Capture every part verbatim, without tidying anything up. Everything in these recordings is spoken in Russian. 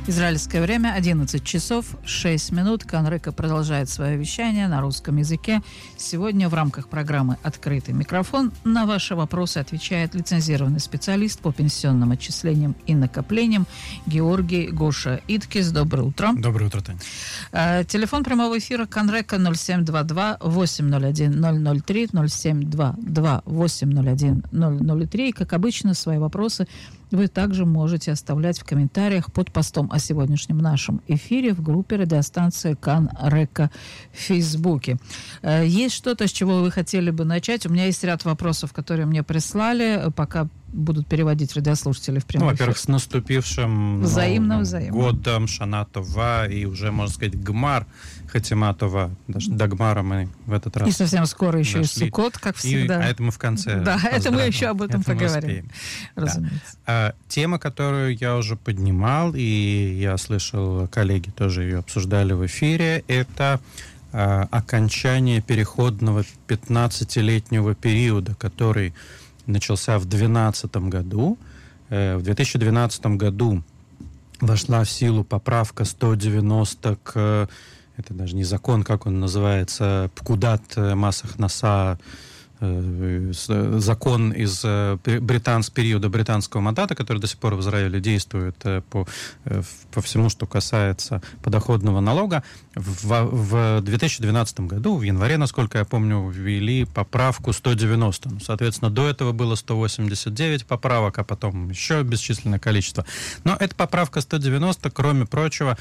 Израильское время одиннадцать часов шесть минут. Канрека продолжает свое вещание на русском языке. Сегодня в рамках программы «Открытый микрофон» на ваши вопросы отвечает лицензированный специалист по пенсионным отчислениям и накоплениям Георгий Гоша Иткис. Доброе утро. Доброе утро, Таня. А, телефон прямого эфира Канрека ноль семь два два восемь ноль один ноль ноль три, ноль семь два два восемь ноль один ноль ноль три. И, как обычно, свои вопросы вы также можете оставлять в комментариях под постом о сегодняшнем нашем эфире в группе радиостанции Канрека в Фейсбуке. Есть что-то, с чего вы хотели бы начать? У меня есть ряд вопросов, которые мне прислали, пока будут переводить радиослушатели в прямой ну, эфир. Во-первых, с наступившим взаимно, взаимно. годом Шана Това и уже, можно сказать, Гмар Хатима Това. Даже до Гмара мы в этот раз И совсем скоро еще дошли. и Суккот, как всегда. И, а это мы в конце. Да, это мы еще об этом это поговорим. Разумеется. Да. А, тема, которую я уже поднимал, и я слышал, коллеги тоже ее обсуждали в эфире, это а, окончание переходного пятнадцатилетнего периода, который начался в две тысячи двенадцатом году. В две тысячи двенадцатом году вошла в силу поправка сто девяносто к... Это даже не закон, как он называется, Пкудат Масах Наса, закон из британс, периода британского мандата, который до сих пор в Израиле действует по, по всему, что касается подоходного налога. В, в две тысячи двенадцатом году, в январе, насколько я помню, ввели поправку сто девяносто. Соответственно, до этого было сто восемьдесят девять поправок, а потом еще бесчисленное количество. Но эта поправка сто девяносто, кроме прочего,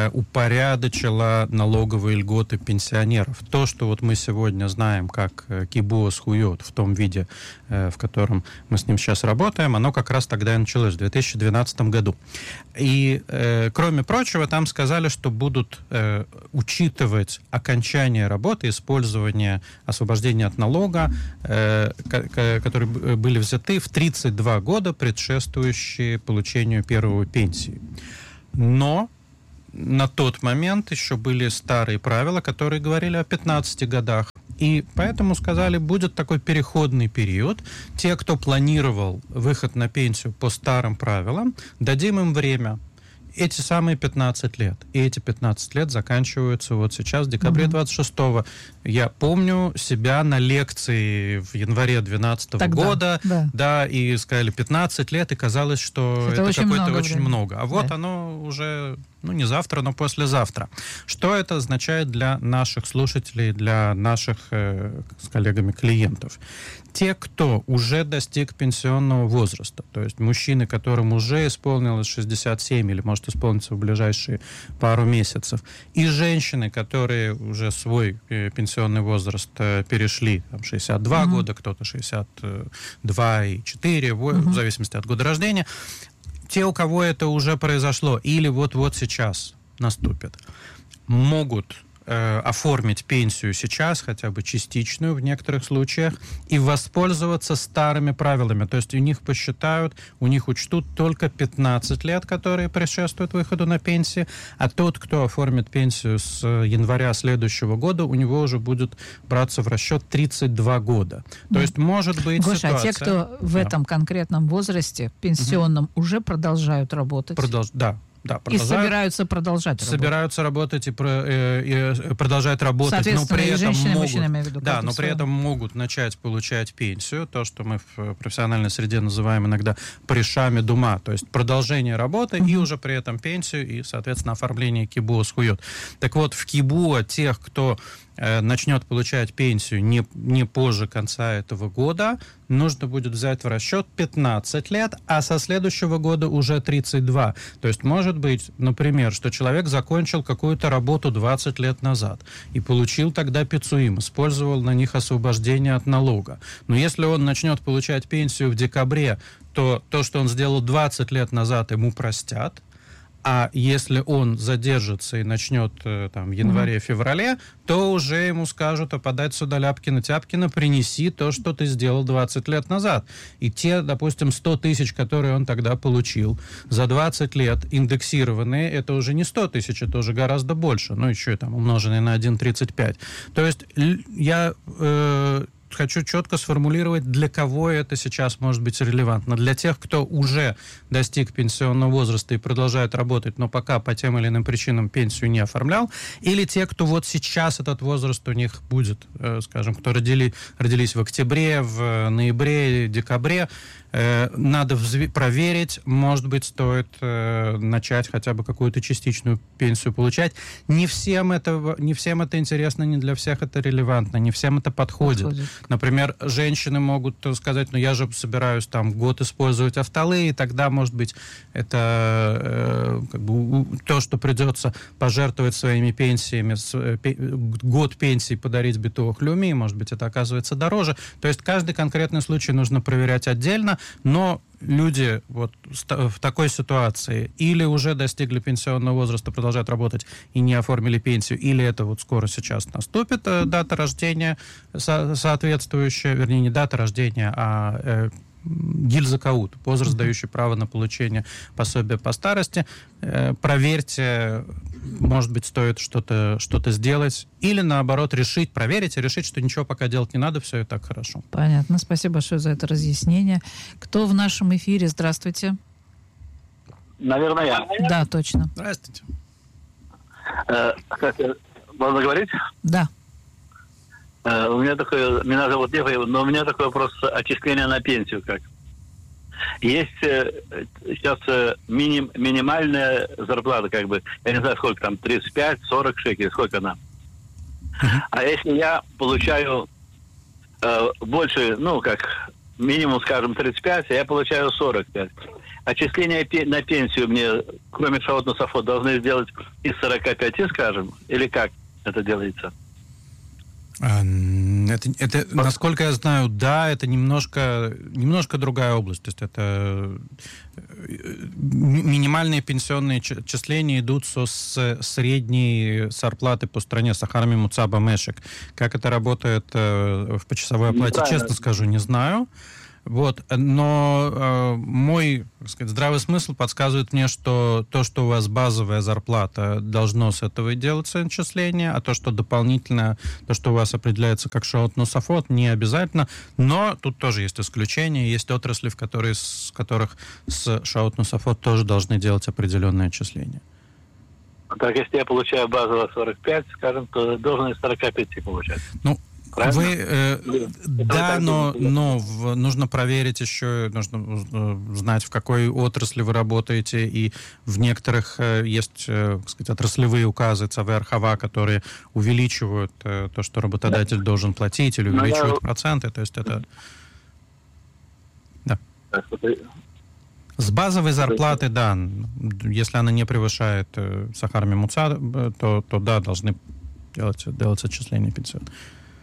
упорядочила налоговые льготы пенсионеров. То, что вот мы сегодня знаем как кибуос хуйот в том виде, в котором мы с ним сейчас работаем, оно как раз тогда и началось, в две тысячи двенадцатом году. И, э, кроме прочего, там сказали, что будут э, учитывать окончание работы, использование освобождения от налога, э, к- которые были взяты в тридцать два года, предшествующие получению первой пенсии. Но на тот момент еще были старые правила, которые говорили о пятнадцати годах. И поэтому сказали, будет такой переходный период. Те, кто планировал выход на пенсию по старым правилам, дадим им время. Эти самые пятнадцать лет. И эти пятнадцать лет заканчиваются вот сейчас, в декабре двадцать шестого. Я помню себя на лекции в январе двенадцатого года, да. да, и сказали пятнадцать лет, и казалось, что это, это очень какое-то много очень времени. много. А вот да. оно уже, ну, не завтра, но послезавтра. Что это означает для наших слушателей, для наших э, с коллегами клиентов? Те, кто уже достиг пенсионного возраста, то есть мужчины, которым уже исполнилось шестьдесят семь или может исполниться в ближайшие пару месяцев, и женщины, которые уже свой э, пенсионный возраст э, перешли, там, шестьдесят два mm-hmm. года, кто-то шестьдесят два и четыре, mm-hmm. в зависимости от года рождения, те, у кого это уже произошло или вот-вот сейчас наступит, могут э, оформить пенсию сейчас, хотя бы частичную в некоторых случаях, и воспользоваться старыми правилами. То есть у них посчитают, у них учтут только пятнадцать лет, которые предшествуют выходу на пенсию, а тот, кто оформит пенсию с января следующего года, у него уже будет браться в расчет тридцать два года. То есть может быть Гоша, ситуация... а те, кто в да. этом конкретном возрасте, пенсионном, угу. уже продолжают работать? Продолж... Да. Да, и собираются продолжать собираются работать, и, про, э, и продолжать работать, но при этом женщины, могут, мужчины, имею в виду, да, но при этом могут начать получать пенсию, то, что мы в профессиональной среде называем иногда пришами дума, то есть продолжение работы mm-hmm. и уже при этом пенсию и, соответственно, оформление кибуа схует. Так вот, в кибуа тех, кто э, начнет получать пенсию не, не позже конца этого года, нужно будет взять в расчет пятнадцать лет, а со следующего года уже тридцать два. То есть может быть, например, что человек закончил какую-то работу двадцать лет назад и получил тогда пицуим, использовал на них освобождение от налога. Но если он начнет получать пенсию в декабре, то то, что он сделал двадцать лет назад, ему простят. А если он задержится и начнет там, в январе-феврале, то уже ему скажут, а подать сюда Ляпкина-Тяпкина, принеси то, что ты сделал двадцать лет назад. И те, допустим, сто тысяч, которые он тогда получил, за двадцать лет индексированные, это уже не сто тысяч, это уже гораздо больше. Ну, еще и там умноженные на один целых тридцать пять. То есть я... Э, хочу четко сформулировать, для кого это сейчас может быть релевантно. Для тех, кто уже достиг пенсионного возраста и продолжает работать, но пока по тем или иным причинам пенсию не оформлял, или те, кто вот сейчас этот возраст у них будет, скажем, кто родили, родились в октябре, в ноябре, декабре, надо проверить, может быть, стоит э, начать хотя бы какую-то частичную пенсию получать. Не всем, это, не всем это интересно, не для всех это релевантно, не всем это подходит. подходит. Например, женщины могут сказать, ну я же собираюсь там год использовать автолы, и тогда, может быть, это э, как бы, то, что придется пожертвовать своими пенсиями, с, пе, год пенсии подарить битовых люми, может быть, это оказывается дороже. То есть каждый конкретный случай нужно проверять отдельно. Но люди вот в такой ситуации или уже достигли пенсионного возраста, продолжают работать и не оформили пенсию, или это вот скоро сейчас наступит дата рождения соответствующая, вернее, не дата рождения, а э, гильзакаут, возраст, дающий право на получение пособия по старости. Э, проверьте, может быть, стоит что-то, что-то сделать, или, наоборот, решить, проверить и решить, что ничего пока делать не надо, все и так хорошо. Понятно. Спасибо большое за это разъяснение. Кто в нашем эфире? Здравствуйте. Наверное, я. Да, точно. Здравствуйте. Э, можно говорить? Да. Э, у меня такое, меня зовут Лев, но у меня такой вопрос отчисления на пенсию как. Есть э, сейчас э, миним, минимальная зарплата, как бы, я не знаю, сколько там, тридцать пять сорок шекелей, сколько она. Uh-huh. А если я получаю э, больше, ну, как минимум, скажем, тридцать пять, а я получаю сорок пять. Отчисления на пенсию мне, кроме шаот-носафот, должны сделать из сорока пяти, скажем, или как это делается? Это, это, насколько я знаю, да, это немножко, немножко другая область. То есть это минимальные пенсионные отчисления идут со с средней зарплаты по стране, Сахар Мемуца Бамешек. Как это работает э, в почасовой оплате, честно скажу, не знаю. Вот, но э, мой, так сказать, здравый смысл подсказывает мне, что то, что у вас базовая зарплата, должно с этого и делаться отчисление, а то, что дополнительно, то, что у вас определяется как шаот-носафот, не обязательно. Но тут тоже есть исключения, есть отрасли, в которые, с которых с шаот-носафот тоже должны делать определенные отчисления. Так, если я получаю базово сорок пять, скажем, то должен из сорока пяти получать. Ну, Вы, э, да, но, но в, нужно проверить еще, нужно э, знать, в какой отрасли вы работаете, и в некоторых э, есть, э, так сказать, отраслевые указы ЦВРХВА, которые увеличивают э, то, что работодатель да. должен платить, или увеличивают я... проценты, то есть это... Да. С базовой зарплаты, да, если она не превышает э, Сахар Мемуца, то, то да, должны делать, делать отчисления пенсионные.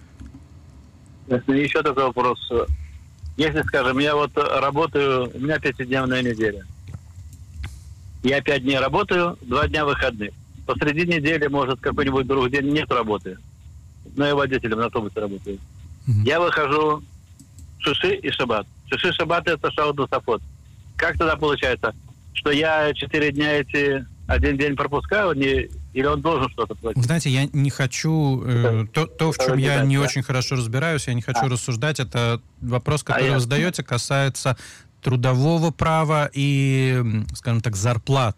Еще такой вопрос. Если, скажем, я вот работаю, у меня пятидневная неделя. Я пять дней работаю, два дня выходных. Посреди недели, может, какой-нибудь другой день нет работы. Но я водителем на автобусе работаю. Mm-hmm. Я выхожу шиши и шаббат. Шиши и шаббат — это шаот-носафот. Как тогда получается, что я четыре дня эти один день пропускаю, не... Или он должен что-то платить? Знаете, я не хочу... Э, то, то, в чем я не да? очень хорошо разбираюсь, я не хочу а. рассуждать. Это вопрос, который а вы задаете, касается трудового права и, скажем так, зарплат.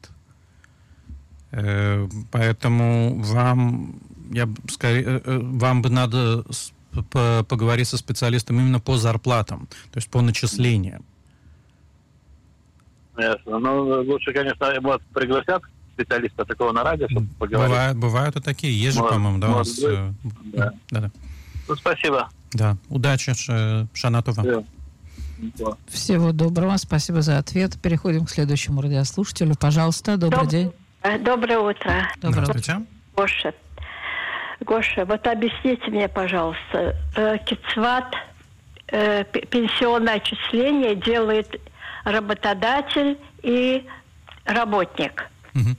Э, поэтому вам, я, скорее, вам бы надо с, по, поговорить со специалистом именно по зарплатам, то есть по начислениям. Ясно. Ну, лучше, конечно, вас пригласят специалиста такого на радио, чтобы поговорить. Бывают, бывают и такие. Есть же, по-моему, да, у вас... Да. Да, да. Ну, спасибо. Да. Удачи, Шанатова. Да. Всего доброго. Спасибо за ответ. Переходим к следующему радиослушателю. Пожалуйста, добрый Доб... день. Доброе утро. Доброе утро. Гоша. Гоша, вот объясните мне, пожалуйста, кицват, пенсионное отчисление делает работодатель и работник. Угу.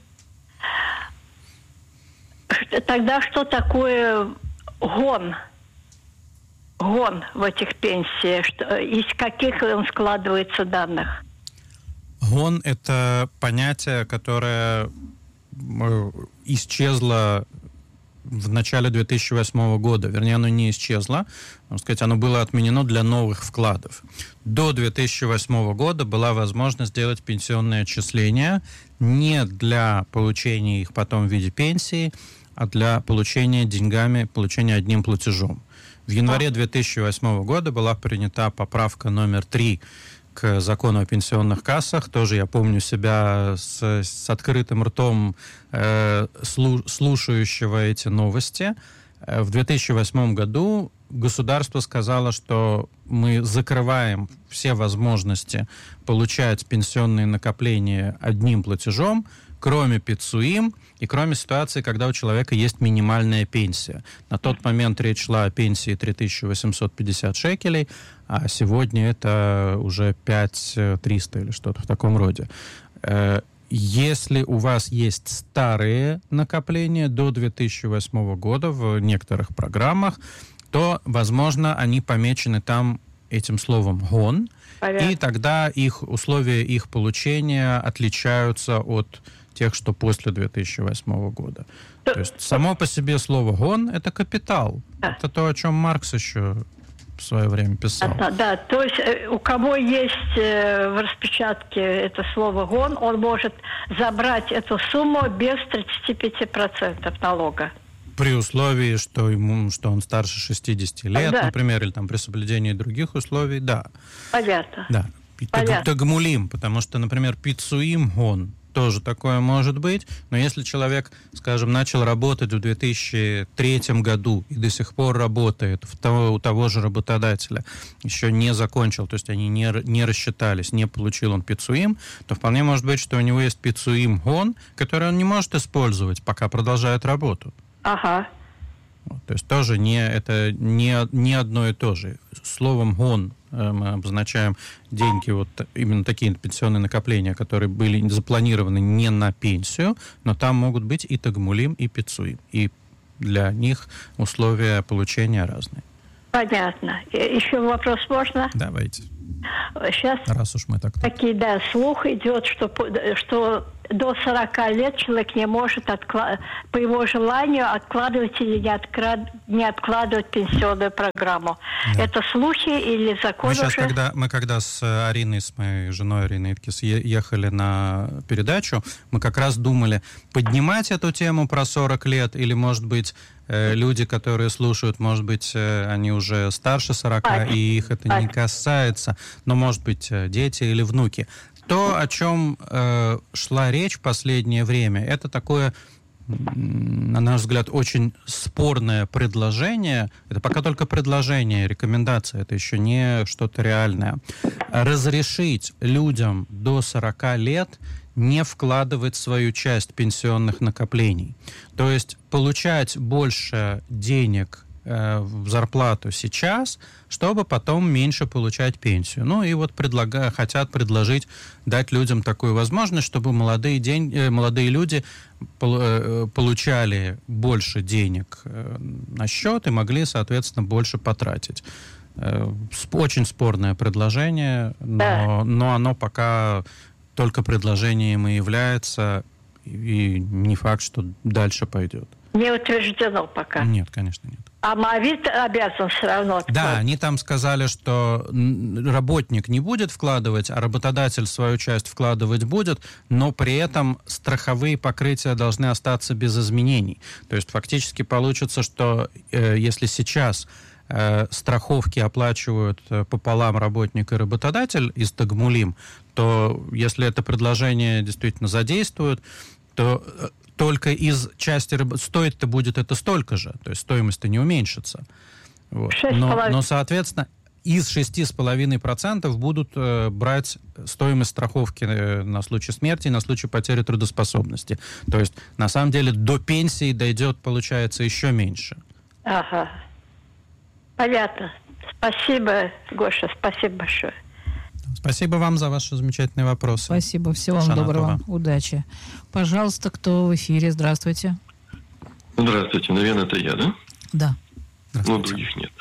Тогда что такое гон? Гон в этих пенсиях? Что, из каких он складывается данных? Гон — это понятие, которое исчезло в начале две тысячи восьмого года. Вернее, оно не исчезло. Можно сказать, оно было отменено для новых вкладов. До две тысячи восьмого года была возможность сделать пенсионные отчисления не для получения их потом в виде пенсии, а для получения деньгами, получения одним платежом. В январе две тысячи восьмого года была принята поправка номер три к закону о пенсионных кассах. Тоже я помню себя с, с открытым ртом э, слу, слушающего эти новости. В две тысячи восьмом году государство сказало, что мы закрываем все возможности получать пенсионные накопления одним платежом, кроме пиццуим и кроме ситуации, когда у человека есть минимальная пенсия. На тот момент речь шла о пенсии три тысячи восемьсот пятьдесят шекелей, а сегодня это уже пять тысяч триста или что-то в таком роде. Если у вас есть старые накопления до две тысячи восьмого года в некоторых программах, то, возможно, они помечены там этим словом «гон», понятно. И тогда их условия их получения отличаются от тех, что после две тысячи восьмого года. То есть само по себе слово «гон» — это капитал. Да. Это то, о чем Маркс еще в свое время писал. Да, да, то есть у кого есть в распечатке это слово «гон», он может забрать эту сумму без тридцати пяти процентов налога. При условии, что, ему, что он старше шестидесяти лет, да. например, или там при соблюдении других условий, да. Понятно. Да. Тагмулим, потому что, например, пиццуим гон, тоже такое может быть, но если человек, скажем, начал работать в две тысячи третьем году и до сих пор работает в того, у того же работодателя, еще не закончил, то есть они не, не рассчитались, не получил он пиццуим, то вполне может быть, что у него есть пиццуим гон, который он не может использовать, пока продолжает работу. Ага. Вот, то есть тоже не, это не, не одно и то же. Словом «гон» э, мы обозначаем деньги, вот именно такие пенсионные накопления, которые были запланированы не на пенсию, но там могут быть и тагмулим, и пиццуим. И для них условия получения разные. Понятно. Еще вопрос можно? Давайте. Сейчас Раз уж мы так... Такие, да, слух идет, что, что до сорока лет человек не может откла... по его желанию откладывать или не, откра... не откладывать пенсионную программу. Да. Это слухи или закон мы сейчас, уже? Когда, мы когда с Ариной, с моей женой Ариной Иткис ехали на передачу, мы как раз думали, поднимать эту тему про сорок лет или, может быть, люди, которые слушают, может быть, они уже старше сорока, и их это не касается, но, может быть, дети или внуки. То, о чем э, шла речь в последнее время, это такое, на наш взгляд, очень спорное предложение. Это пока только предложение, рекомендация, это еще не что-то реальное. Разрешить людям до сорока лет не вкладывать свою часть пенсионных накоплений. То есть получать больше денег э, в зарплату сейчас, чтобы потом меньше получать пенсию. Ну и вот предлага, хотят предложить дать людям такую возможность, чтобы молодые, день, э, молодые люди пол, э, получали больше денег э, на счет и могли, соответственно, больше потратить. Э, очень спорное предложение, но, но оно пока... только предложением и является, и не факт, что дальше пойдет. Не утверждено пока? Нет, конечно, нет. А Моавит обязан все равно откладывать? Да, они там сказали, что работник не будет вкладывать, а работодатель свою часть вкладывать будет, но при этом страховые покрытия должны остаться без изменений. То есть фактически получится, что э, если сейчас э, страховки оплачивают э, пополам работник и работодатель из тагмулим, то если это предложение действительно задействуют, то только из части стоить-то будет это столько же, то есть стоимость-то не уменьшится. Вот. Но, но, соответственно, из шести с половиной процентов будут э, брать стоимость страховки э, на случай смерти и на случай потери трудоспособности. То есть, на самом деле, до пенсии дойдет, получается, еще меньше. Ага. Понятно. Спасибо, Гоша, спасибо большое. Спасибо вам за ваши замечательные вопросы. Спасибо. Всего вам Шанатова. Доброго. Удачи. Пожалуйста, кто в эфире? Здравствуйте. Здравствуйте. Наверное, это я, да? Да. Ну, других нет.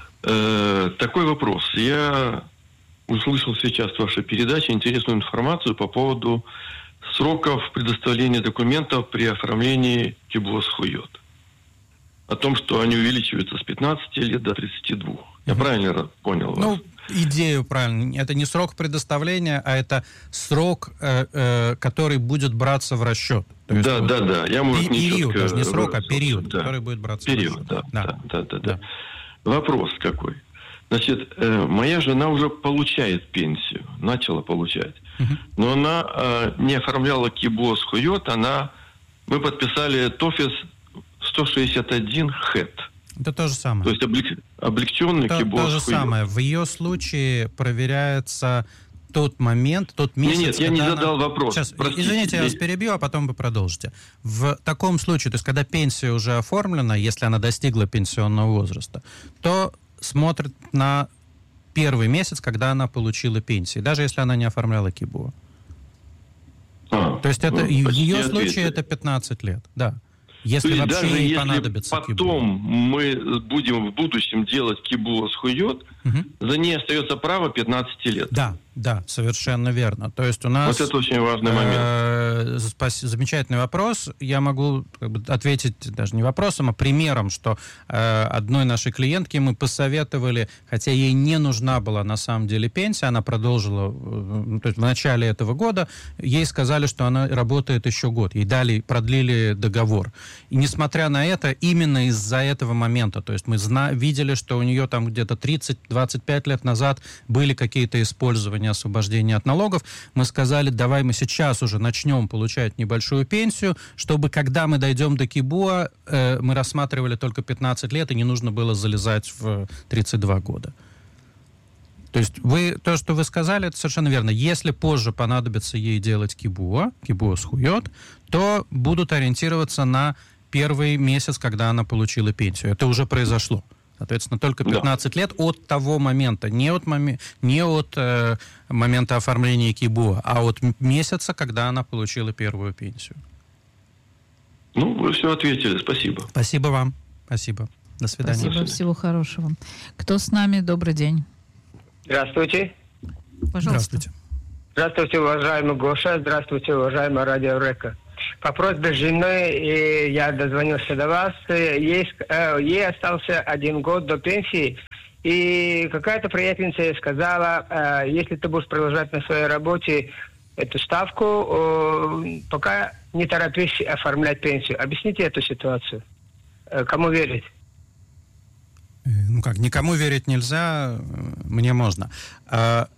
Э, такой вопрос. Я услышал сейчас в вашей передаче интересную информацию по поводу сроков предоставления документов при оформлении кибуз хуйот. о том, что они увеличиваются с пятнадцати лет до тридцати двух. Я mm-hmm. правильно понял вас? Ну, идею правильно. Это не срок предоставления, а это срок, э, э, который будет браться в расчет. То есть да, вот да, да. Я, может, период, не даже не срок, а выразился. период, да. который будет браться период, в расчет. Да, да. Да, да, да, да. да. Вопрос какой? Значит, э, моя жена уже получает пенсию, начала получать. Uh-huh. Но она э, не оформляла КИБО СХУЙОТ, она... Мы подписали ТОФИС сто шестьдесят один хэт. Это то же самое. То есть облег... облегченный то, КИБО То же СХУЙОТ. самое. В ее случае проверяется тот момент, тот месяц... Нет, нет, я не она... задал вопрос. Сейчас, Простите, извините, я вас перебью, а потом вы продолжите. В таком случае, то есть когда пенсия уже оформлена, если она достигла пенсионного возраста, то смотрят на первый месяц, когда она получила пенсию, даже если она не оформляла КИБО. А, то есть это, ну, в ее ответили. случае это пятнадцать лет, да. Если То есть вообще даже ей если понадобится потом КИБО. мы будем в будущем делать КИБО СХУЙОТ, угу. за ней остается право пятнадцати лет. Да, да, совершенно верно. То есть у нас... Вот это очень важный момент. Спас... Замечательный вопрос. Я могу как бы, ответить даже не вопросом, а примером, что э, одной нашей клиентке мы посоветовали, хотя ей не нужна была на самом деле пенсия, она продолжила, э, то есть в начале этого года, ей сказали, что она работает еще год. Ей дали, продлили договор. И несмотря на это, именно из-за этого момента, то есть мы зна... видели, что у нее там где-то тридцать-двадцать пять лет назад были какие-то использования освобождения от налогов, мы сказали, давай мы сейчас уже начнем получать небольшую пенсию, чтобы когда мы дойдем до КИБО, э, мы рассматривали только пятнадцать лет, и не нужно было залезать в тридцать два года. То есть вы, то, что вы сказали, это совершенно верно. Если позже понадобится ей делать КИБО, КИБО СХУЙОТ, то будут ориентироваться на первый месяц, когда она получила пенсию. Это уже произошло. Соответственно, только пятнадцать да. лет от того момента, не от, моми... не от э, момента оформления КИБО, а от месяца, когда она получила первую пенсию. Ну, вы все ответили. Спасибо. Спасибо вам. Спасибо. До свидания. Спасибо. Всего хорошего. Кто с нами? Добрый день. Здравствуйте. Пожалуйста. Здравствуйте. Здравствуйте, уважаемый Гоша. Здравствуйте, уважаемая Радио Река. По просьбе жены и я дозвонился до вас. Ей, э, ей остался один год до пенсии. И какая-то приятельница ей сказала, э, если ты будешь продолжать на своей работе эту ставку, э, пока не торопись оформлять пенсию. Объясните эту ситуацию. Э, кому верить? Ну как, никому верить нельзя, мне можно. А,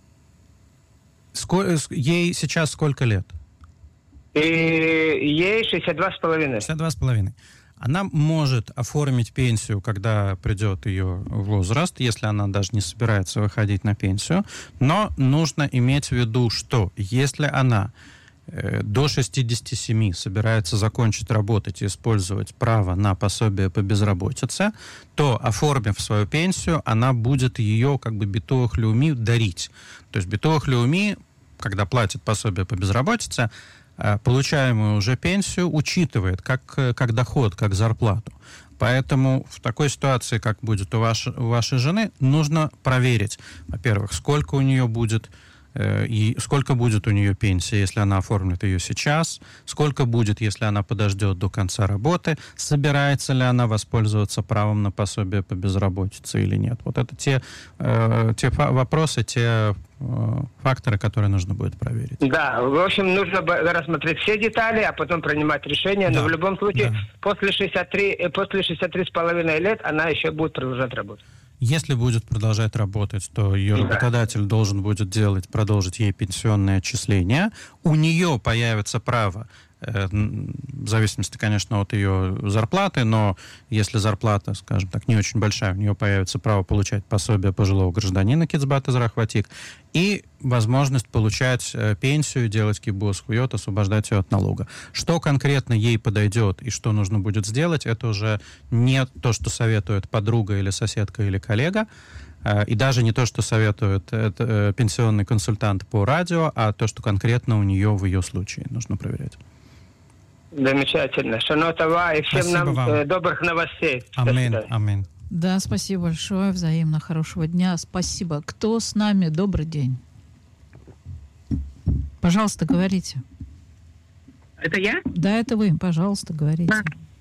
ско- ей сейчас сколько лет? И ей шестьдесят два с половиной. шестьдесят два с половиной. Она может оформить пенсию, когда придет ее возраст, если она даже не собирается выходить на пенсию. Но нужно иметь в виду, что если она э, до шестидесяти семи собирается закончить работать и использовать право на пособие по безработице, то, оформив свою пенсию, она будет ее как бы битуах леуми дарить. То есть битуах леуми, когда платит пособие по безработице, получаемую уже пенсию учитывает как, как доход, как зарплату. Поэтому в такой ситуации, как будет у вашей, у вашей жены, нужно проверить, во-первых, сколько у нее будет э, и сколько будет у нее пенсия, если она оформит ее сейчас, сколько будет, если она подождет до конца работы, собирается ли она воспользоваться правом на пособие по безработице или нет. Вот это те, э, те вопросы, те факторы, которые нужно будет проверить. Да, в общем, нужно рассмотреть все детали, а потом принимать решение. Да, но в любом случае, да. после шестидесяти трёх, после шестидесяти трёх с половиной лет она еще будет продолжать работать. Если будет продолжать работать, то ее да. работодатель должен будет делать, продолжить ей пенсионное отчисление. У нее появится право, в зависимости, конечно, от ее зарплаты, но если зарплата, скажем так, не очень большая, у нее появится право получать пособие пожилого гражданина Кицбат Эзрахватик и возможность получать пенсию, делать КИБО СХУЙОТ, освобождать ее от налога. Что конкретно ей подойдет и что нужно будет сделать, это уже не то, что советует подруга или соседка или коллега, и даже не то, что советует это, пенсионный консультант по радио, а то, что конкретно у нее в ее случае нужно проверять. Замечательно. Шанотова, и всем спасибо нам вам. Добрых новостей. Аминь, аминь. Да, спасибо большое. Взаимно. Хорошего дня. Спасибо. Кто с нами? Добрый день. Пожалуйста, говорите. Это я? Да, это вы. Пожалуйста, говорите.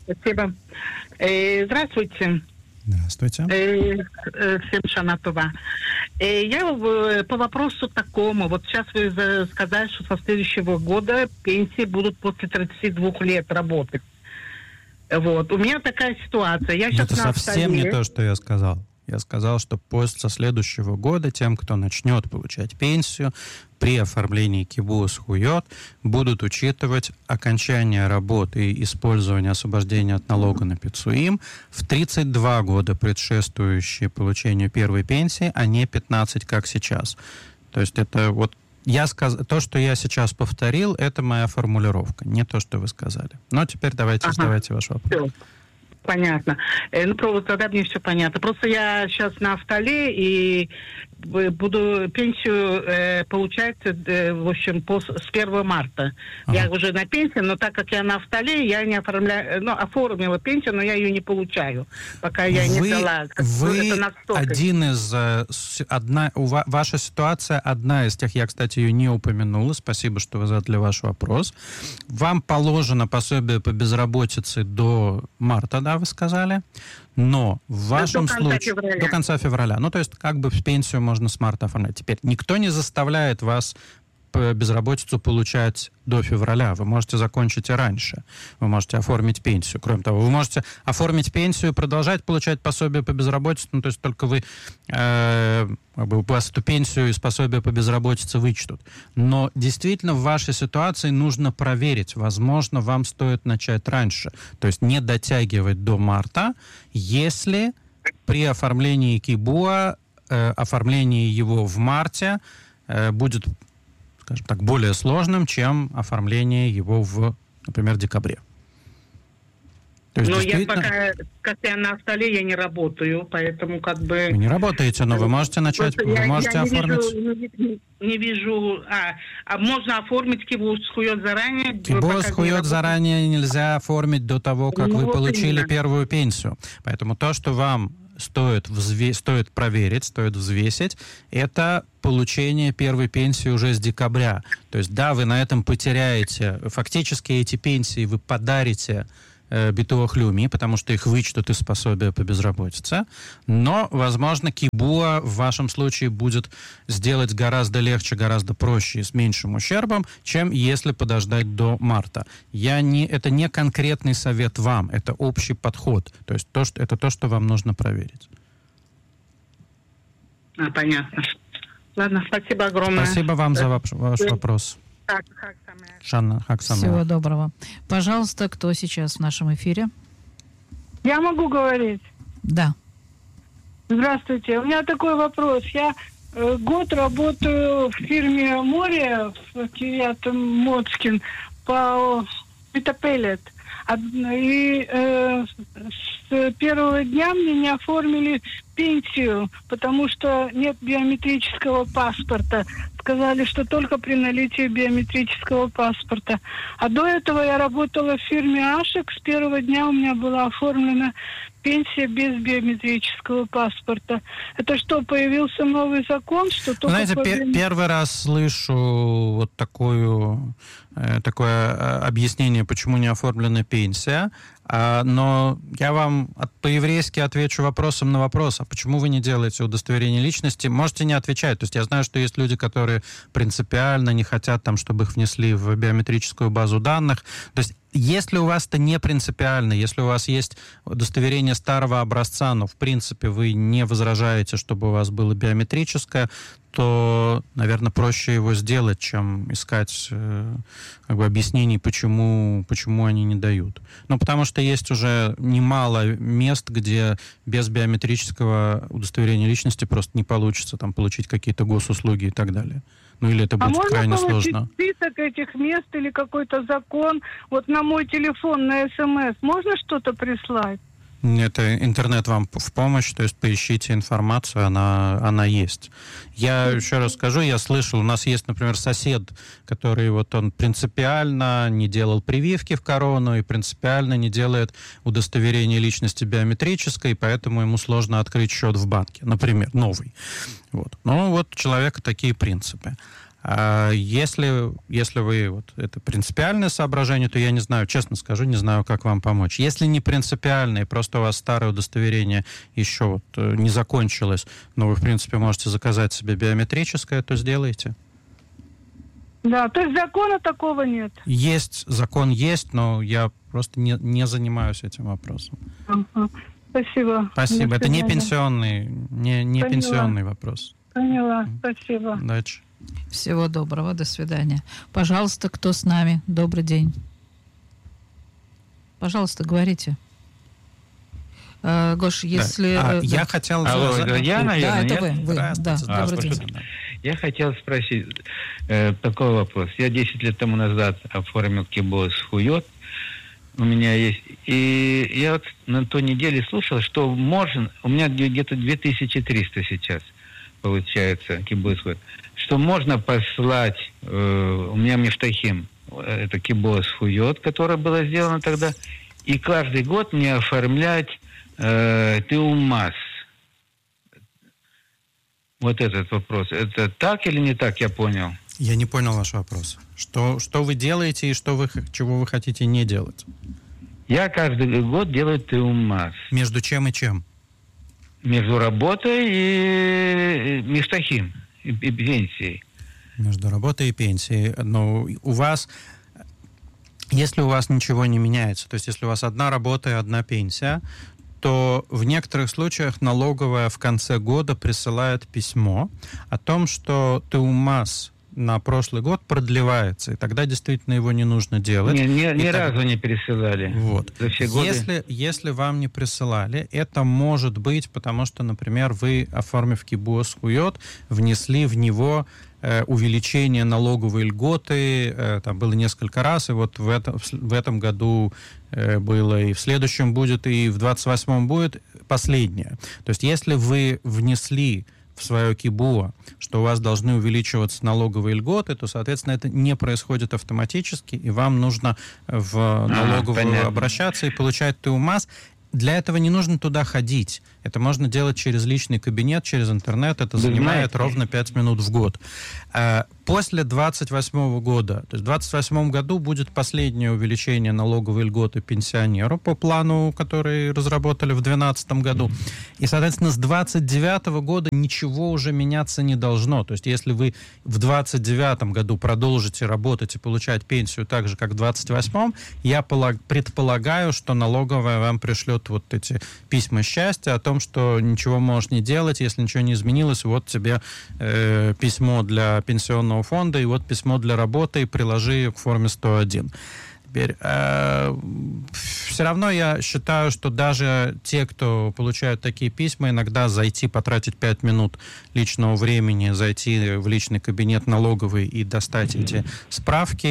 Спасибо. Здравствуйте. Здравствуйте. Всем шанатова. Я по вопросу такому. Вот сейчас вы сказали, что со следующего года пенсии будут после тридцати двух лет работы. Вот. У меня такая ситуация. Я сейчас это на совсем столе. не то, что я сказал. Я сказал, что после следующего года тем, кто начнет получать пенсию, при оформлении кибуз хуйот будут учитывать окончание работы и использование освобождения от налога на пицуим в тридцать два года, предшествующие получению первой пенсии, а не пятнадцать, как сейчас. То есть это вот я сказ... то, что я сейчас повторил, это моя формулировка, не то, что вы сказали. Но теперь давайте Ага. задавайте ваш вопрос. Понятно. Э, ну, просто тогда мне все понятно. Просто я сейчас на автоле и буду пенсию э, получать, э, в общем, по, с первого марта. Ага. Я уже на пенсии, но так как я на автоле, я не оформляю, ну, оформила пенсию, но я ее не получаю, пока я вы, не дала. Вы один из... Одна, у ва, ваша ситуация одна из тех, я, кстати, ее не упомянула, спасибо, что вы задали ваш вопрос. Вам положено пособие по безработице до марта, да, вы сказали? Но в вашем до случае... Февраля. До конца февраля. Ну, то есть, как бы пенсию можно с марта оформлять. Теперь, никто не заставляет вас безработицу получать до февраля. Вы можете закончить и раньше. Вы можете оформить пенсию. Кроме того, вы можете оформить пенсию и продолжать получать пособие по безработице, ну, то есть только вы э, у вас эту пенсию и пособие по безработице вычтут. Но действительно в вашей ситуации нужно проверить. Возможно, вам стоит начать раньше. То есть не дотягивать до марта, если при оформлении КИБУА, э, оформлении его в марте э, будет, скажем так, более сложным, чем оформление его в, например, декабре. То есть, но действительно... я пока, как я на столе, я не работаю, поэтому как бы... Вы не работаете, но вы можете начать, Просто вы я, можете я не оформить... Вижу, не, не вижу... А, а можно оформить кибуз хуйот заранее? Кибуз хуйот заранее нельзя оформить до того, как ну, вы вот получили именно. первую пенсию. Поэтому то, что вам стоит, взве... стоит проверить, стоит взвесить, это получение первой пенсии уже с декабря. То есть, да, вы на этом потеряете, фактически эти пенсии вы подарите э, битуах леуми, потому что их вычтут из пособия по безработице, но, возможно, кибуа в вашем случае будет сделать гораздо легче, гораздо проще и с меньшим ущербом, чем если подождать до марта. Я не, это не конкретный совет вам, это общий подход. То есть то, что, это то, что вам нужно проверить. А, понятно. Ладно, спасибо огромное. Спасибо вам за ваш, ваш вопрос. Так, хак самая. Шанна, хак самая. Всего доброго. Пожалуйста, кто сейчас в нашем эфире? Я могу говорить? Да. Здравствуйте. У меня такой вопрос. Я э, год работаю в фирме «Море» в Киеве-Моцкин по Питапелет. И э, с первого дня мне не оформили пенсию, потому что нет биометрического паспорта. Сказали, что только при наличии биометрического паспорта. А до этого я работала в фирме «Ашек». С первого дня у меня была оформлена пенсия без биометрического паспорта. Это что, появился новый закон? Что только Знаете, по... пер- первый раз слышу вот такую, э, такое э, объяснение, почему не оформлена пенсия. А, но я вам от, по-еврейски отвечу вопросом на вопрос. А почему вы не делаете удостоверение личности? Можете не отвечать. То есть я знаю, что есть люди, которые принципиально не хотят, там, чтобы их внесли в биометрическую базу данных. То есть если у вас это не принципиально, если у вас есть удостоверение старого образца, но в принципе вы не возражаете, чтобы у вас было биометрическое, то, наверное, проще его сделать, чем искать э, как бы объяснений, почему, почему они не дают. Ну, потому что есть уже немало мест, где без биометрического удостоверения личности просто не получится там получить какие-то госуслуги и так далее. Ну, или это будет а крайне можно получить сложно. список этих мест или какой-то закон? Вот на мой телефон, на СМС, можно что-то прислать? Это интернет вам в помощь, то есть поищите информацию, она, она есть. Я еще раз скажу, я слышал, у нас есть, например, сосед, который вот он принципиально не делал прививки в корону и принципиально не делает удостоверение личности биометрическое, и поэтому ему сложно открыть счет в банке, например, новый. Вот. Ну вот у человека такие принципы. А если, если вы, вот, это принципиальное соображение, то я не знаю, честно скажу, не знаю, как вам помочь. Если не принципиальное, просто у вас старое удостоверение еще вот не закончилось, но вы, в принципе, можете заказать себе биометрическое, то сделайте. Да, то есть закона такого нет? Есть, закон есть, но я просто не, не занимаюсь этим вопросом. Ага. Спасибо. Спасибо. Это не пенсионный, не, не пенсионный вопрос. Поняла, спасибо. Удачи. Всего доброго, до свидания. Пожалуйста, кто с нами? Добрый день. Пожалуйста, говорите. А, Гош, если... Да. А, да. Я хотел... Алло, за... я, наверное, да, это нет? вы. вы. Да, а, добрый день. Слушайте, я хотел спросить э, такой вопрос. Я десять лет тому назад оформил КИБОС ХУЙОТ. У меня есть... И я вот на той неделе слушал, что можно... У меня где-то две тысячи триста сейчас получается КИБОС ХУЙОТ. Что можно послать... Э, у меня Мифтахим. Это КИБОС ХУЙОТ, которое было сделано тогда. И каждый год мне оформлять э, ТУМАС. Вот этот вопрос. Это так или не так, я понял? Я не понял ваш вопрос. Что, что вы делаете и что вы, чего вы хотите не делать? Я каждый год делаю ТУМАС. Между чем и чем? Между работой и Мифтахим, и, и пенсией. Между работой и пенсией. Но у вас... Если у вас ничего не меняется, то есть если у вас одна работа и одна пенсия, то в некоторых случаях налоговая в конце года присылает письмо о том, что ТУМАС на прошлый год продлевается, и тогда действительно его не нужно делать. Не, не, ни так... разу не присылали. Вот. За все годы. Если, если вам не присылали, это может быть, потому что, например, вы, оформив КИБОС ХУЙОТ, внесли в него увеличение налоговой льготы, там было несколько раз, и вот в этом, в этом году было, и в следующем будет, и в двадцать восьмом будет последнее. То есть если вы внесли в свое КИБО, что у вас должны увеличиваться налоговые льготы, то, соответственно, это не происходит автоматически, и вам нужно в налоговую а, обращаться и получать ТУМАС. Для этого не нужно туда ходить. Это можно делать через личный кабинет, через интернет. Это Вы занимает знаете. ровно пять минут в год. После двадцать восьмого года, то есть в двадцать восьмом году будет последнее увеличение налоговой льготы пенсионеру по плану, который разработали в две тысячи двенадцатом году. И, соответственно, с двадцать девятого года ничего уже меняться не должно. То есть если вы в двадцать девятом году продолжите работать и получать пенсию так же, как в двадцать восьмом, я предполагаю, что налоговая вам пришлет вот эти письма счастья о том, что ничего можешь не делать, если ничего не изменилось, вот тебе э, письмо для пенсионного фонда и вот письмо для работы, и приложи к форме сто один. Теперь, э, все равно я считаю, что даже те, кто получают такие письма, иногда зайти, потратить пять минут личного времени, зайти в личный кабинет налоговый и достать эти справки,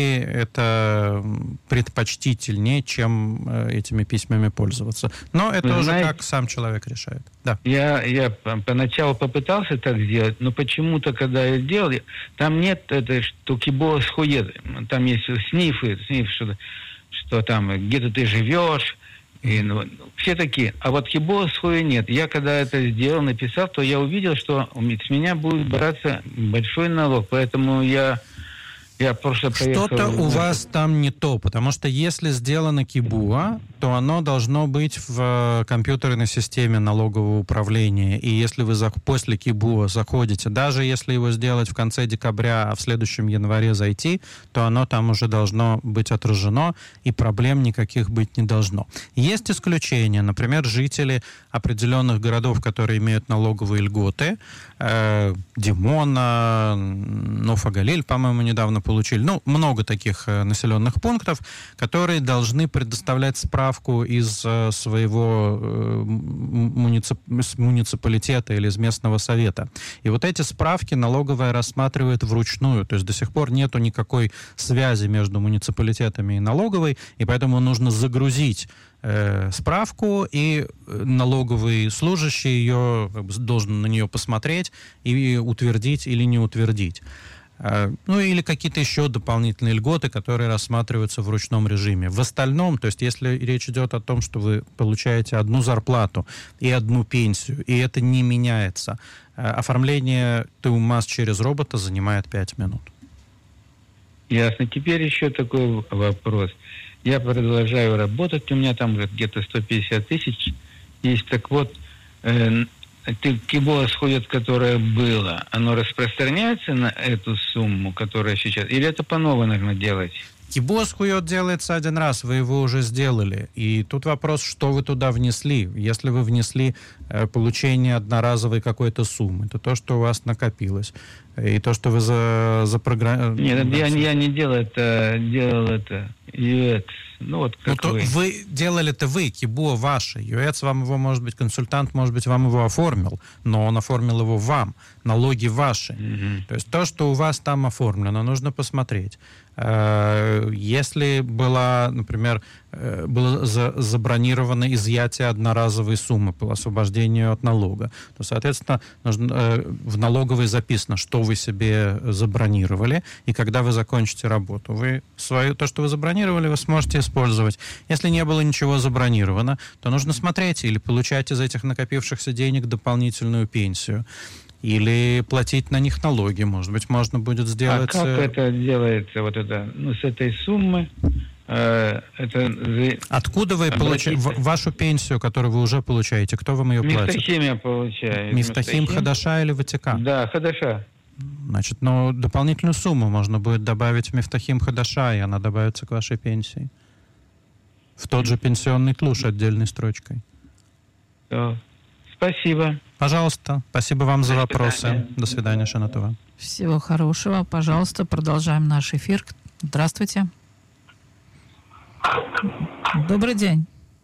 это предпочтительнее, чем этими письмами пользоваться. Но это Вы уже знаете, как сам человек решает. Да. Я, я поначалу попытался так сделать, но почему-то, когда я сделал, там нет этой штуки КИБОС ХУЙОТ, там есть снифы, сниф, что-то, что там, где-то ты живешь, и, ну, все такие. А вот КИБОС ХУЙОТ нет. Я когда это сделал, написал, то я увидел, что с меня будет браться большой налог, поэтому я... Я просто поехал... Что-то у вас там не то, потому что если сделано КИБО, то оно должно быть в компьютерной системе налогового управления. И если вы после КИБО заходите, даже если его сделать в конце декабря, а в следующем январе зайти, то оно там уже должно быть отражено, и проблем никаких быть не должно. Есть исключения, например, жители определенных городов, которые имеют налоговые льготы, э, Димона, Нофа-Галиль, по-моему, недавно получили. Ну, много таких э, населенных пунктов, которые должны предоставлять справку из э, своего э, муницип... муниципалитета или из местного совета. И вот эти справки налоговая рассматривает вручную. То есть до сих пор нету никакой связи между муниципалитетами и налоговой, и поэтому нужно загрузить э, справку, и налоговый служащий ее, как бы, должен на нее посмотреть и утвердить или не утвердить. Ну, или какие-то еще дополнительные льготы, которые рассматриваются в ручном режиме. В остальном, то есть если речь идет о том, что вы получаете одну зарплату и одну пенсию, и это не меняется, оформление ТУМАС через робота занимает пять минут. Ясно. Теперь еще такой вопрос. Я продолжаю работать, у меня там где-то сто пятьдесят тысяч есть. Так вот, э, КИБО сходит, которое было, оно распространяется на эту сумму, которая сейчас, или это по новой, наверное, делать? КИБОС хует делается один раз, вы его уже сделали. И тут вопрос, что вы туда внесли. Если вы внесли э, получение одноразовой какой-то суммы, то то, что у вас накопилось, и то, что вы за, запрограммировали... Нет, я, я не делал это, делал это, ю экс. Ну, вот как ну, вы. вы делали это вы, КИБО ваше. ю экс вам его, может быть, консультант, может быть, вам его оформил, но он оформил его вам. Налоги ваши. Mm-hmm. То есть то, что у вас там оформлено, нужно посмотреть. Если была, например, было забронировано изъятие одноразовой суммы по освобождению от налога, то, соответственно, нужно, в налоговой записано, что вы себе забронировали, и когда вы закончите работу, вы свою, то, что вы забронировали, вы сможете использовать. Если не было ничего забронировано, то нужно смотреть или получать из этих накопившихся денег дополнительную пенсию, или платить на них налоги, может быть, можно будет сделать... А как это делается, вот это, ну, с этой суммы? Э, это... Откуда вы получаете вашу пенсию, которую вы уже получаете? Кто вам ее платит? Мифтахим я получаю. Мифтахим, Хадаша или Ватика? Да, Хадаша. Значит, ну, дополнительную сумму можно будет добавить в Мифтахим Хадаша, и она добавится к вашей пенсии. В тот же пенсионный тлуш отдельной строчкой. Да. Спасибо. Пожалуйста. Спасибо вам за вопросы. До свидания, Шанатова. Всего хорошего. Пожалуйста, продолжаем наш эфир. Здравствуйте. Добрый день.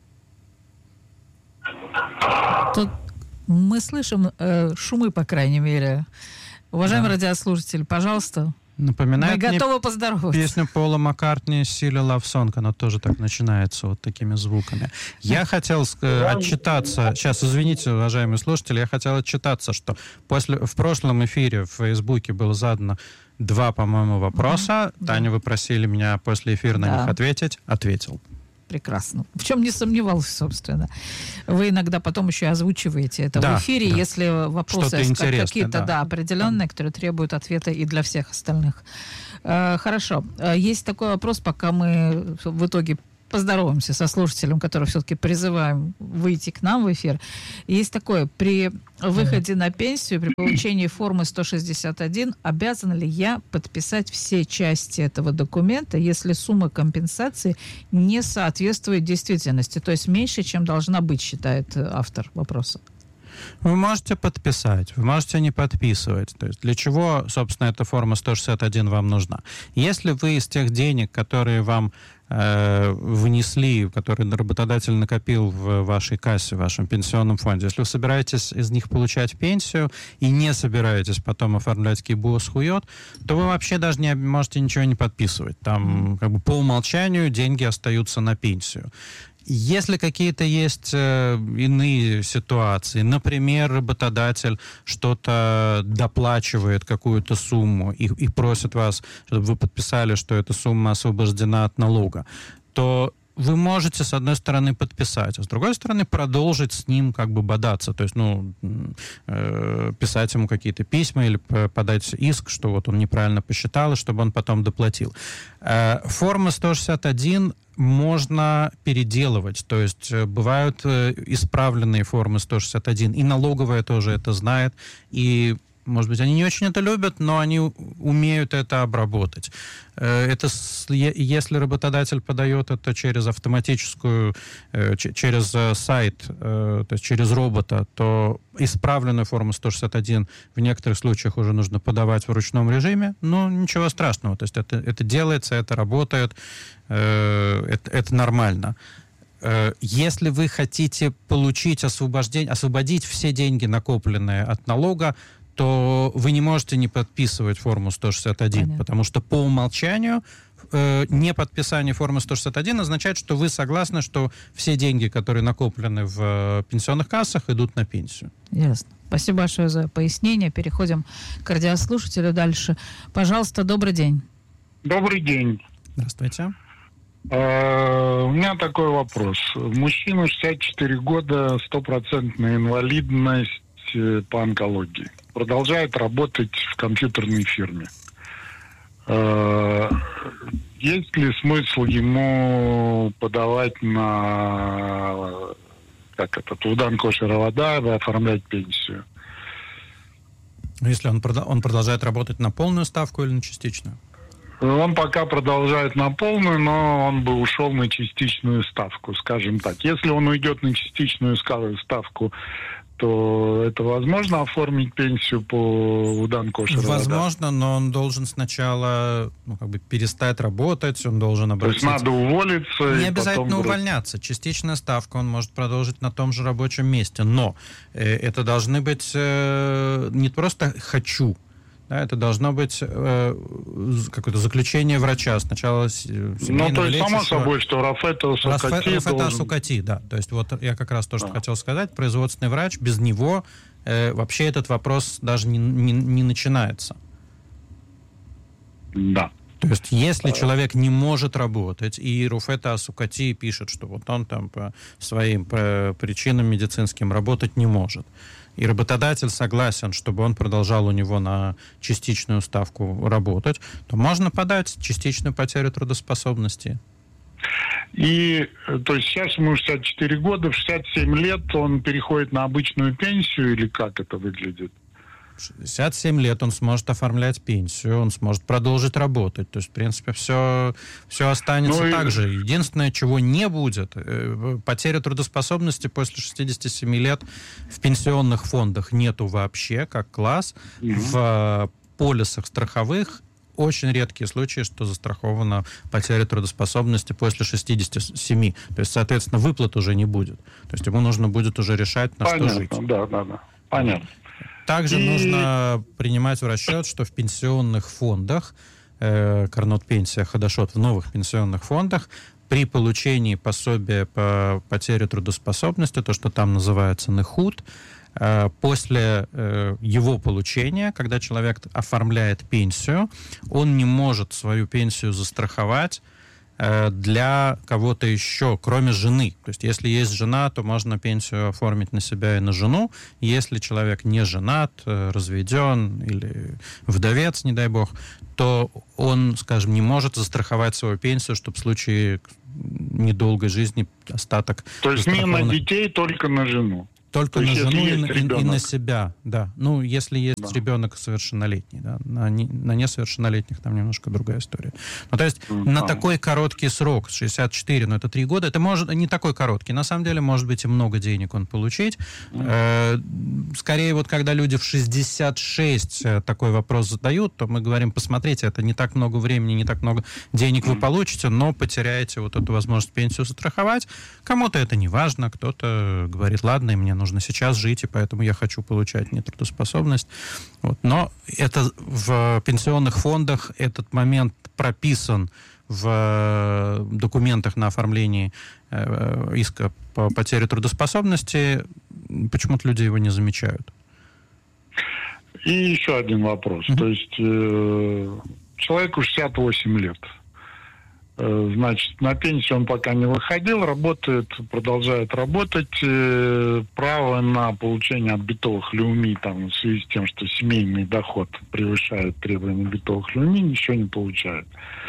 Тут мы слышим э, шумы, по крайней мере. Уважаемый да. радиослушатель, пожалуйста. Напоминает мы готовы поздороваться. Песню Пола Маккартни «Silly Love Song». Она тоже так начинается, вот такими звуками. Я хотел э, отчитаться... Сейчас, извините, уважаемые слушатели, я хотел отчитаться, что после, в прошлом эфире в Фейсбуке было задано два, по-моему, вопроса. Mm-hmm. Таня, вы просили меня после эфира на да. них ответить. Ответил. Прекрасно. В чем не сомневался, собственно. Вы иногда потом еще озвучиваете это да, в эфире, да. если вопросы какие-то да. Да, определенные, которые требуют ответа и для всех остальных. Э, хорошо. Есть такой вопрос, пока мы в итоге поздороваемся со слушателем, который все-таки призываем выйти к нам в эфир. Есть такое: при выходе на пенсию, при получении формы сто шестьдесят один, обязан ли я подписать все части этого документа, если сумма компенсации не соответствует действительности, то есть меньше, чем должна быть, считает автор вопроса? Вы можете подписать, вы можете не подписывать. То есть для чего, собственно, эта форма сто шестьдесят один вам нужна? Если вы из тех денег, которые вам э, внесли, которые работодатель накопил в вашей кассе, в вашем пенсионном фонде, если вы собираетесь из них получать пенсию и не собираетесь потом оформлять КИБОС хует, то вы вообще даже не можете ничего не подписывать. Там как бы по умолчанию деньги остаются на пенсию. Если какие-то есть э, иные ситуации, например, работодатель что-то доплачивает, какую-то сумму, и, и просит вас, чтобы вы подписали, что эта сумма освобождена от налога, то вы можете, с одной стороны, подписать, а с другой стороны, продолжить с ним как бы бодаться. То есть, ну, э, писать ему какие-то письма или подать иск, что вот он неправильно посчитал, и чтобы он потом доплатил. Э, форма сто шестьдесят один можно переделывать. То есть бывают э, исправленные формы сто шестьдесят один, и налоговая тоже это знает, и, может быть, они не очень это любят, но они умеют это обработать. Это, если работодатель подает это через автоматическую, через сайт, то есть через робота, то исправленную форму сто шестьдесят один в некоторых случаях уже нужно подавать в ручном режиме, но ничего страшного. То есть это, это делается, это работает, это, это нормально. Если вы хотите получить освобождение, освободить все деньги, накопленные от налога, то вы не можете не подписывать форму сто шестьдесят один, Понятно. Потому что по умолчанию э, не подписание формы сто шестьдесят один означает, что вы согласны, что все деньги, которые накоплены в э, пенсионных кассах, идут на пенсию. Ясно. Спасибо большое за пояснение. Переходим к радиослушателю дальше. Пожалуйста, добрый день. Добрый день. Здравствуйте. Uh, у меня такой вопрос. Мужчина, шестьдесят четыре года, стопроцентная инвалидность по онкологии. Продолжает работать в компьютерной фирме. Есть ли смысл ему подавать на, как это, Тудан Кошеровода, оформлять пенсию? Если он, он продолжает работать на полную ставку или на частичную? Он пока продолжает на полную, но он бы ушел на частичную ставку, скажем так. Если он уйдет на частичную ставку, то это возможно оформить пенсию по Удан Кошеровода? Возможно, но он должен сначала, ну, как бы перестать работать, он должен обратиться... То есть надо уволиться? Не обязательно потом... увольняться. Частичная ставка он может продолжить на том же рабочем месте, но э, это должны быть э, не просто «хочу», да, это должно быть э, какое-то заключение врача. Сначала семейного Ну, то есть, само лечащего. собой, что Рафета Сукати Рафета должен... Сукати, да. То есть, вот я как раз то, что да. хотел сказать. Производственный врач, без него э, вообще этот вопрос даже не, не, не начинается. Да. То есть, если человек не может работать, и Руфета Сукати пишет, что вот он там по своим по причинам медицинским работать не может, и работодатель согласен, чтобы он продолжал у него на частичную ставку работать, то можно подать частичную потерю трудоспособности. И, то есть, сейчас ему шестьдесят четыре года, в шестьдесят семь лет он переходит на обычную пенсию, или как это выглядит? В шестьдесят семь лет он сможет оформлять пенсию, он сможет продолжить работать. То есть, в принципе, все, все останется ну, так и... же. Единственное, чего не будет, потеря трудоспособности после шестидесяти семи лет в пенсионных фондах нету вообще, как класс. Mm-hmm. В полисах страховых очень редкие случаи, что застрахована потеря трудоспособности после шестидесяти семи. То есть, соответственно, выплат уже не будет. То есть, ему нужно будет уже решать, на Понятно, что жить. Да, да, да. Понятно. Также и... нужно принимать в расчет, что в пенсионных фондах, э, Карнот Пенсия, Хадашот, в новых пенсионных фондах, при получении пособия по потере трудоспособности, то, что там называется нехут, э, после э, его получения, когда человек оформляет пенсию, он не может свою пенсию застраховать для кого-то еще, кроме жены. То есть, если есть жена, то можно пенсию оформить на себя и на жену. Если человек не женат, разведен или вдовец, не дай бог, то он, скажем, не может застраховать свою пенсию, чтобы в случае недолгой жизни остаток... То есть не на детей, только на жену? Только на жену и на, и на себя, да. Ну, если есть да. ребенок совершеннолетний, да. На, не, на несовершеннолетних там немножко другая история. Ну, то есть mm-hmm. на такой короткий срок, шестьдесят четыре, ну, это три года, это может не такой короткий. На самом деле, может быть, и много денег он получить. Mm-hmm. Э, скорее, вот когда люди в шестьдесят шесть такой вопрос задают, то мы говорим, посмотрите, это не так много времени, не так много денег mm-hmm. вы получите, но потеряете вот эту возможность пенсию застраховать. Кому-то это не важно, кто-то говорит, ладно, и мне нужно нужно сейчас жить, и поэтому я хочу получать нетрудоспособность. Вот. Но это в пенсионных фондах этот момент прописан в документах на оформлении э, иска по потере трудоспособности. Почему-то люди его не замечают. И еще один вопрос. Mm-hmm. То есть э, человеку шестьдесят восемь лет. Значит, на пенсию он пока не выходил, работает, продолжает работать. Право на получение от битовых люми, там, в связи с тем, что семейный доход превышает требования битовых люми, ничего не получает.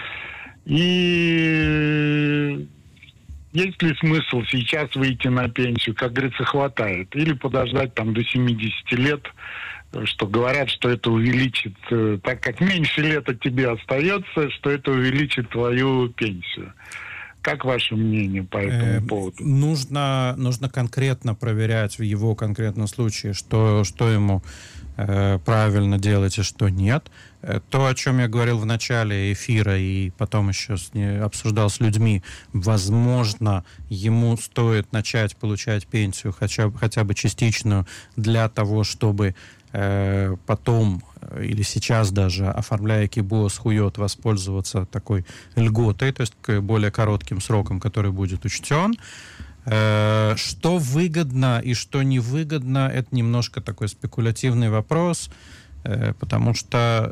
И есть ли смысл сейчас выйти на пенсию? Как говорится, хватает. Или подождать там до семидесяти лет, что говорят, что это увеличит, так как меньше лет от тебе остается, что это увеличит твою пенсию. Как ваше мнение по этому э, поводу? Нужно, нужно конкретно проверять в его конкретном случае, что, что ему э, правильно делать и что нет. То, о чем я говорил в начале эфира и потом еще с, не, обсуждал с людьми, возможно, ему стоит начать получать пенсию хотя, хотя бы частичную для того, чтобы э, потом или сейчас даже, оформляя КИБОС, хует воспользоваться такой льготой, то есть к более коротким срокам, который будет учтен. Э, что выгодно и что невыгодно, это немножко такой спекулятивный вопрос. Потому что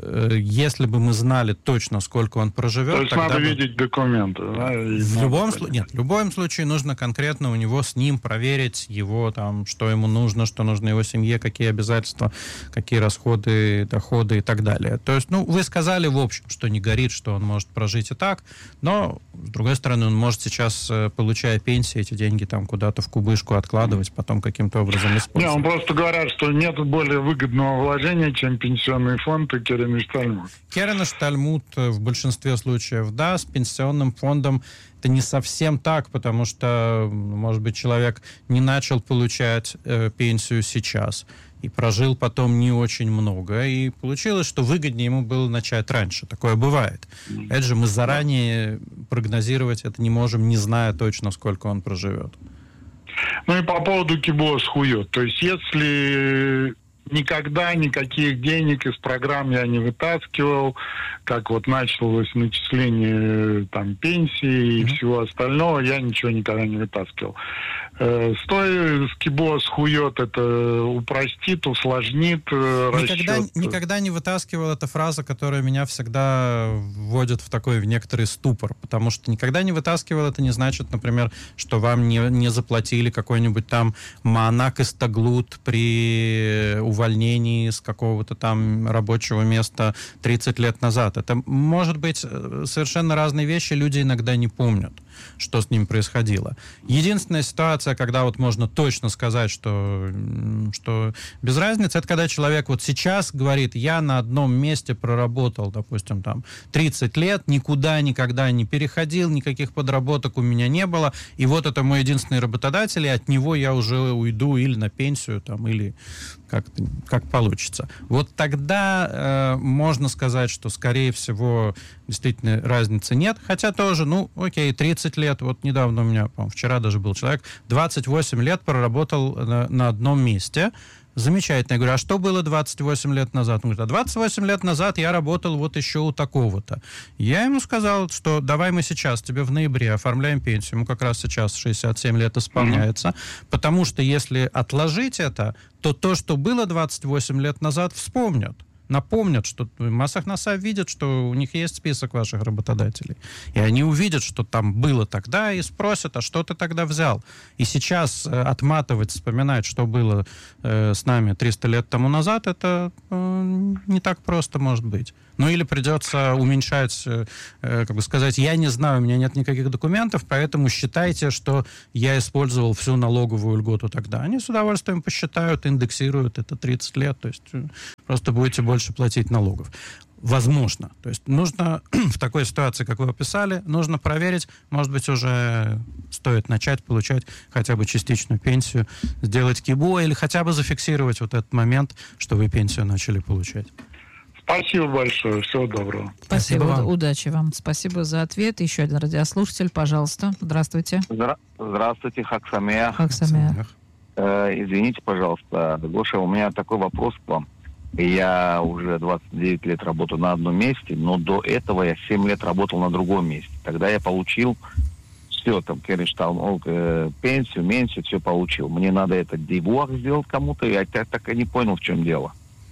если бы мы знали точно, сколько он проживет... То есть надо бы... видеть документы, да? В любом, слу... Нет, в любом случае нужно конкретно у него с ним проверить его, там, что ему нужно, что нужно его семье, какие обязательства, какие расходы, доходы и так далее. То есть, ну, вы сказали, в общем, что не горит, что он может прожить и так, но, с другой стороны, он может сейчас, получая пенсию, эти деньги там куда-то в кубышку откладывать, потом каким-то образом использовать. Не, он просто говорят, что нет более выгодного вложения, чем пенсионный фонд и Керен Штальмут. Керен Штальмут в большинстве случаев, да, с пенсионным фондом это не совсем так, потому что, может быть, человек не начал получать э, пенсию сейчас и прожил потом не очень много, и получилось, что выгоднее ему было начать раньше. Такое бывает. Опять же, мы заранее прогнозировать это не можем, не зная точно, сколько он проживет. Ну и по поводу кибос хует. То есть если никогда никаких денег из программ я не вытаскивал, как вот началось начисление там пенсии и mm-hmm. всего остального, я ничего никогда не вытаскивал. Э, стой, скибос хует, это упростит, усложнит э, никогда, расчет. Никогда не вытаскивал, это фраза, которая меня всегда вводит в такой в некоторый ступор, потому что никогда не вытаскивал, это не значит, например, что вам не, не заплатили какой-нибудь там маанак истаглут при увольнении с какого-то там рабочего места тридцать лет назад. Это может быть совершенно разные вещи, люди иногда не помнят, что с ним происходило. Единственная ситуация, когда вот можно точно сказать, что, что без разницы, это когда человек вот сейчас говорит, я на одном месте проработал, допустим, там тридцать лет, никуда никогда не переходил, никаких подработок у меня не было, и вот это мой единственный работодатель, и от него я уже уйду или на пенсию, там, или как, как получится. Вот тогда э, можно сказать, что, скорее всего, действительно разницы нет, хотя тоже, ну, окей, тридцать лет, вот недавно у меня, по-моему, вчера даже был человек, двадцать восемь лет проработал на, на одном месте. Замечательно. Я говорю, а что было двадцать восемь лет назад? Он говорит, а двадцать восемь лет назад я работал вот еще у такого-то. Я ему сказал, что давай мы сейчас тебе в ноябре оформляем пенсию. Ему как раз сейчас шестьдесят семь лет исполняется. Mm-hmm. Потому что если отложить это, то то, что было двадцать восемь лет назад, вспомнят. Напомнят, что Масахнаса видят, что у них есть список ваших работодателей. И они увидят, что там было тогда, и спросят, а что ты тогда взял? И сейчас э, отматывать, вспоминать, что было э, с нами триста лет тому назад, это э, не так просто может быть. Ну или придется уменьшать, э, как бы сказать, я не знаю, у меня нет никаких документов, поэтому считайте, что я использовал всю налоговую льготу тогда. Они с удовольствием посчитают, индексируют это тридцать лет, то есть просто будете больше платить налогов. Возможно. То есть нужно в такой ситуации, как вы описали, нужно проверить, может быть, уже стоит начать получать хотя бы частичную пенсию, сделать КИБО или хотя бы зафиксировать вот этот момент, что вы пенсию начали получать. Спасибо большое. Всего доброго. Спасибо. Спасибо вам. Удачи вам. Спасибо за ответ. Еще один радиослушатель, пожалуйста. Здравствуйте. Здра- Здравствуйте, Хаксамех. Хаксамех. Э, извините, пожалуйста, Гоша, у меня такой вопрос к вам. Я уже двадцать девять лет работаю на одном месте, но до этого я семь лет работал на другом месте. Тогда я получил все, там, Кереншталм, э, пенсию, меньше, все получил. Мне надо этот дивуах сделать кому-то, я так, так и не понял, в чем дело.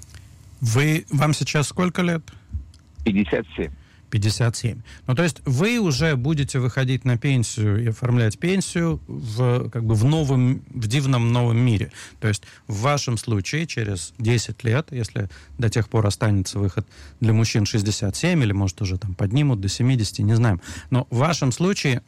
Вы, вам сейчас сколько лет? пятьдесят семь. пятьдесят семь. Ну, то есть вы уже будете выходить на пенсию и оформлять пенсию в, как бы в новом, в дивном новом мире. То есть в вашем случае через десять лет, если до тех пор останется выход для мужчин шестьдесят семь, или, может, уже там поднимут до семидесяти, не знаем. Но в вашем случае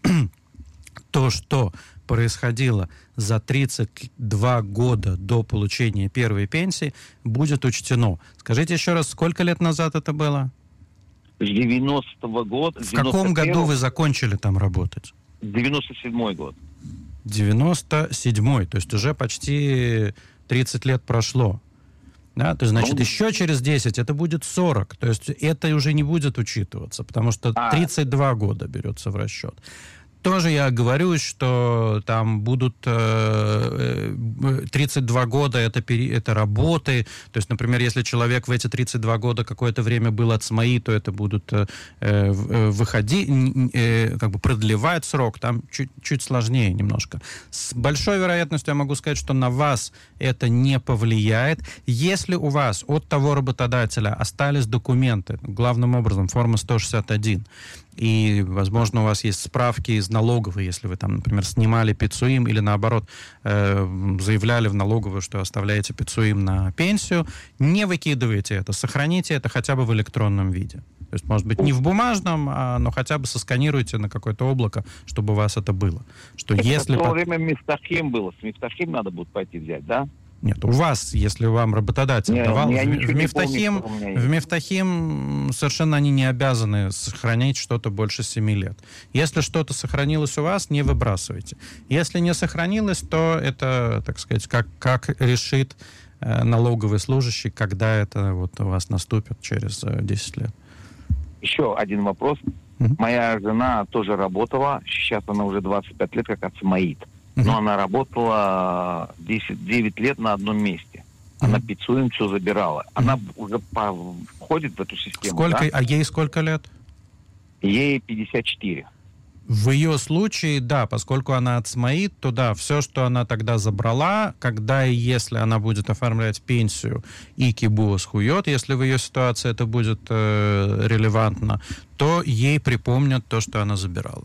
то, что происходило за тридцать два года до получения первой пенсии, будет учтено. Скажите еще раз, сколько лет назад это было? С девяностого года. В каком году вы закончили там работать? девяносто седьмой год. девяносто седьмой, то есть уже почти тридцать лет прошло. Да, то есть, значит, еще через десять это будет сорок. То есть это уже не будет учитываться, потому что тридцать два года берется в расчет. тоже я оговорюсь, что там будут э, тридцать два года это, это работы. То есть, например, если человек в эти тридцать два года какое-то время был от СМАИ, то это будут э, выходить, э, как бы продлевать срок. Там чуть, чуть сложнее немножко. С большой вероятностью я могу сказать, что на вас это не повлияет. Если у вас от того работодателя остались документы, главным образом форма сто шестьдесят один, и, возможно, у вас есть справки из налоговой, если вы там, например, снимали пицуим или, наоборот, э, заявляли в налоговую, что оставляете пицуим на пенсию, не выкидывайте это, сохраните это хотя бы в электронном виде. То есть, может быть, не в бумажном, а, но хотя бы сосканируйте на какое-то облако, чтобы у вас это было. Что это если... в то время Мифтахим было. С Мифтахим надо будет пойти взять, да? Нет, у вас, если вам работодатель не, давал, в, в, Мифтахим, помню, в Мифтахим совершенно они не обязаны сохранить что-то больше семи лет. Если что-то сохранилось у вас, не выбрасывайте. Если не сохранилось, то это, так сказать, как, как решит э, налоговый служащий, когда это вот у вас наступит через э, десять лет. Еще один вопрос. Mm-hmm. Моя жена тоже работала, сейчас она уже двадцать пять лет как ацмаид. Но uh-huh. она работала десять, девять лет на одном месте. Она uh-huh. пиццуем все забирала. Uh-huh. Она уже по, входит в эту систему. Сколько, да? А ей сколько лет? Ей пятьдесят четыре. В ее случае, да, поскольку она ацмаид, то да, все, что она тогда забрала, когда и если она будет оформлять пенсию и кибуос хует, если в ее ситуации это будет э, релевантно, то ей припомнят то, что она забирала.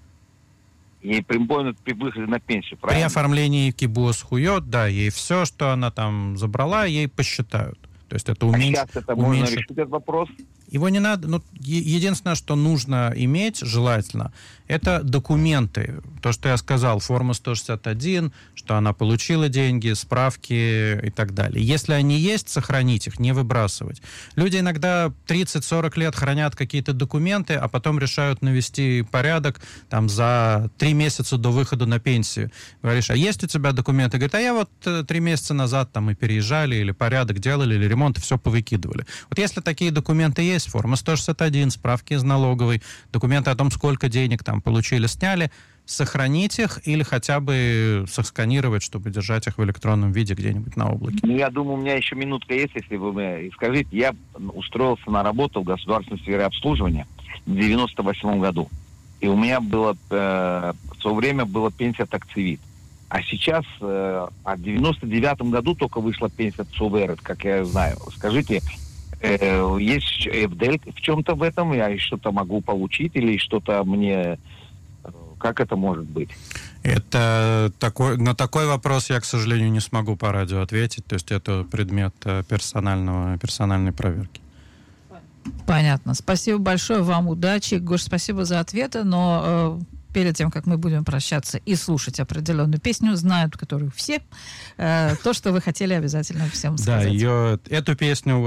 Ей припомнят при выходе на пенсию, правильно? При оформлении кибуос хует, да, ей все, что она там забрала, ей посчитают. То есть это уменьшит. А сейчас это можно решить этот вопрос? Его не надо, ну, единственное, что нужно иметь, желательно, это документы. То, что я сказал, форма сто шестьдесят один, что она получила деньги, справки и так далее. Если они есть, сохранить их, не выбрасывать. Люди иногда тридцать-сорок лет хранят какие-то документы, а потом решают навести порядок там за три месяца до выхода на пенсию. Говоришь, а есть у тебя документы? Говорит, а я вот три месяца назад там и переезжали, или порядок делали, или ремонт, и все повыкидывали. Вот если такие документы есть, форма сто шестьдесят один, справки из налоговой, документы о том, сколько денег там получили, сняли, сохранить их или хотя бы сосканировать, чтобы держать их в электронном виде где-нибудь на облаке. Ну, я думаю, у меня еще минутка есть, если вы мне скажите. Я устроился на работу в государственной сфере обслуживания в девяносто восьмом году. И у меня было, э, в то время была пенсия такцевит. А сейчас, э, а в девяносто девятом году только вышла пенсия ЦУВР, как я знаю. Скажите, э, есть ЭФДЭЛ в чем-то в этом? Я что-то могу получить или что-то мне... Как это может быть? Это такой, на такой вопрос я, к сожалению, не смогу по радио ответить. То есть это предмет персонального, персональной проверки. Понятно. Спасибо большое вам, удачи. Гош, спасибо за ответы, но э, перед тем, как мы будем прощаться и слушать определенную песню, знают, которую все, э, то, что вы хотели обязательно всем сказать. Да, ее, эту песню